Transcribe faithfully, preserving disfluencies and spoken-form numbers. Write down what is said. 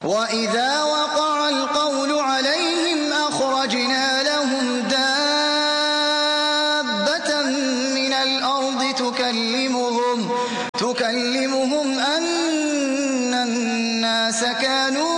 وإذا وقع القول عليهم أخرجنا لهم دابة من الأرض تكلمهم, تكلمهم أن الناس كانوا